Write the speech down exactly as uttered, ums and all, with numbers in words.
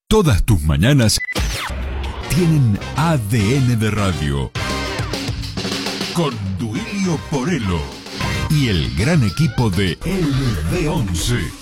Todas tus mañanas tienen A D N de radio. Con Duilio Porello y el gran equipo de L D once.